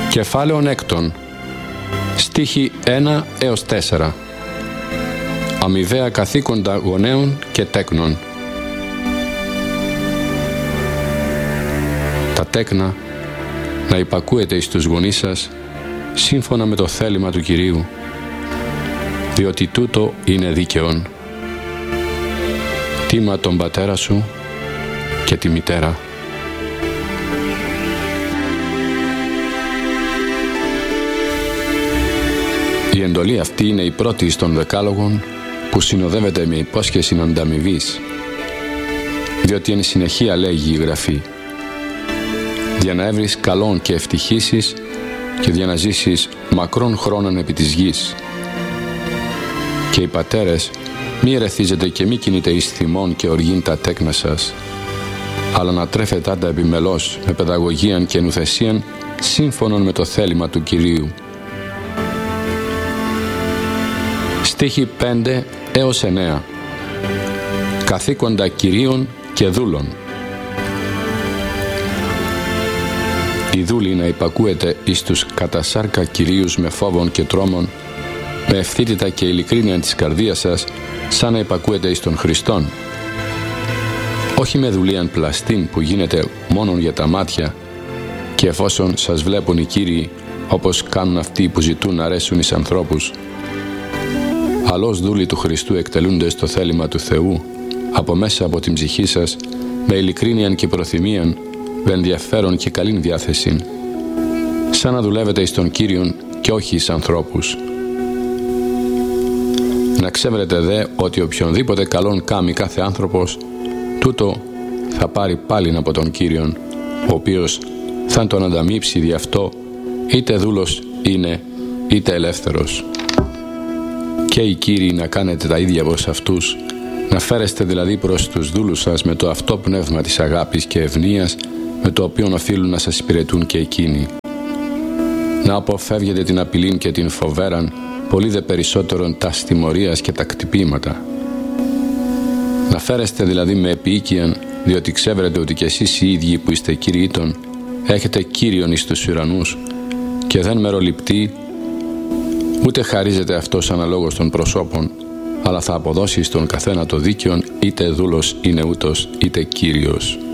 Κεφάλαιον έκτον, στίχοι 1 έως 4. Αμοιβαία καθήκοντα γονέων και τέκνων. Τα τέκνα να υπακούετε εις τους γονείς σας σύμφωνα με το θέλημα του Κυρίου, διότι τούτο είναι δίκαιον. Τίμα τον πατέρα σου και τη μητέρα. Η εντολή αυτή είναι η πρώτη των δεκάλογων που συνοδεύεται με υπόσχεση ανταμοιβής, διότι εν συνεχεία λέγει η Γραφή: «Για να έβρεις καλόν και ευτυχήσεις και για να ζήσεις μακρόν χρόνων επί της γης». Και οι πατέρες, μη ερεθίζετε και μη κινείτε εις θυμών και οργήν τα τέκνα σας, αλλά να τρέφετε τα επιμελώς με παιδαγωγίαν και νουθεσίαν σύμφωνον με το θέλημα του Κυρίου. Στίχοι 5 έως 9. Καθήκοντα κυρίων και δούλων. Οι δούλοι να υπακούεται εις τους κατά σάρκα κυρίους με φόβον και τρόμον, με ευθύτητα και ειλικρίνεια της καρδίας σας, σαν να υπακούεται εις τον Χριστόν. Όχι με δουλείαν πλαστήν που γίνεται μόνον για τα μάτια, και εφόσον σας βλέπουν οι κύριοι όπως κάνουν αυτοί που ζητούν να αρέσουν εις ανθρώπους, αλλά ως δούλοι του Χριστού εκτελούνται στο θέλημα του Θεού, από μέσα από την ψυχή σας, με ειλικρίνειαν και προθυμίαν, με ενδιαφέρον και καλήν διάθεση, σαν να δουλεύετε εις τον Κύριον και όχι εις ανθρώπους. Να ξέρετε δε ότι οποιονδήποτε καλόν κάμει κάθε άνθρωπος, τούτο θα πάρει πάλιν από τον Κύριον, ο οποίος θα τον ανταμείψει δι' αυτό, είτε δούλος είναι είτε ελεύθερος. Και οι κύριοι να κάνετε τα ίδια προς αυτούς, να φέρεστε δηλαδή προς τους δούλους σας με το αυτό πνεύμα της αγάπης και ευνοίας, με το οποίο οφείλουν να σας υπηρετούν και εκείνοι. Να αποφεύγετε την απειλήν και την φοβέραν, πολύ δε περισσότερον τα τιμωρίας και τα κτυπήματα. Να φέρεστε δηλαδή με επίοικιαν, διότι ξέρετε ότι κι εσείς οι ίδιοι που είστε κύριοι των, έχετε Κύριον εις τους ουρανούς, και δεν μεροληπτεί, ούτε χαρίζεται αυτός αναλόγως των προσώπων, αλλά θα αποδώσει στον καθένα το δίκαιον, είτε δούλος είναι ούτως είτε Κύριος.